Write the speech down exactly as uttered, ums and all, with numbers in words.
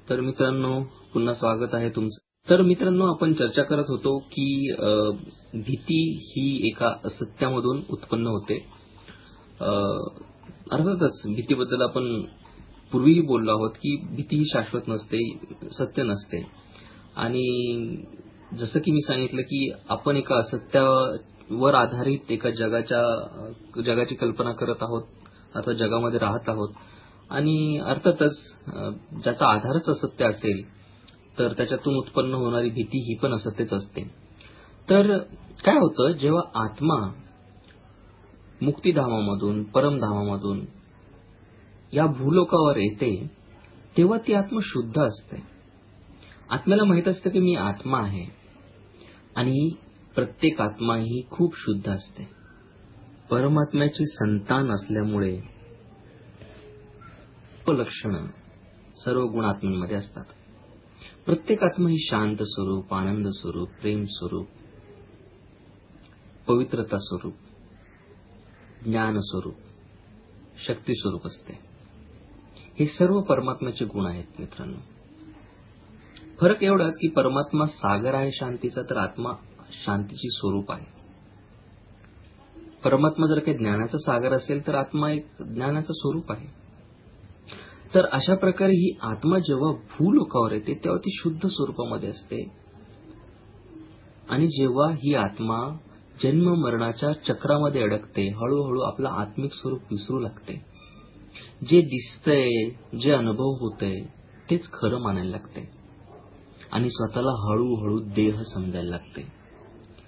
तर मित्रांनो, पुन्हा स्वागत आहे तुमचं. तर मित्रांनो, आपण चर्चा करत होतो की भीती ही एका असत्यामधून उत्पन्न होते. अर्थातच भीतीबद्दल आपण पूर्वीही बोललो आहोत की भीती ही शाश्वत नसते, सत्य नसते. आणि जसं की मी सांगितलं की आपण एका असत्यावर आधारित एका जगाच्या जगाची कल्पना करत आहोत अथवा जगामध्ये राहत आहोत. आणि अर्थातच ज्याचा आधारच असत्य असेल तर त्याच्यातून उत्पन्न होणारी भीती ही पण असत्यच असते. तर काय होतं, जेव्हा आत्मा मुक्तिधामामधून, परमधामामधून या भूलोकावर येते तेव्हा ती आत्मा शुद्ध असते. आत्म्याला माहित असतं की मी आत्मा आहे आणि प्रत्येक आत्मा ही खूप शुद्ध असते. परमात्म्याची संतान असल्यामुळे लक्षणं सर्व गुण आत्म्यांमध्ये असतात. प्रत्येक आत्मा ही शांत स्वरूप, आनंद स्वरूप, प्रेम स्वरूप, पवित्रता स्वरूप, ज्ञान स्वरूप, शक्ती स्वरूप असते. हे सर्व परमात्म्याचे गुण आहेत मित्रांनो. फरक एवढाच की परमात्मा सागर आहे शांतीचा, तर आत्मा शांतीची स्वरूप आहे. परमात्मा जर काही ज्ञानाचा सागर असेल तर आत्मा एक ज्ञानाचं स्वरूप आहे. तर अशा प्रकारे ही आत्मा जेव्हा भूलोकावर येते तेव्हा ती शुद्ध स्वरूपामध्ये असते. आणि जेव्हा ही आत्मा जन्म मरणाच्या चक्रामध्ये अडकते, हळूहळू आपलं आत्मिक स्वरूप विसरू लागते. जे दिसतंय, जे अनुभव होतंय तेच खरं मानायला लागते आणि स्वतःला हळूहळू देह समजायला लागते.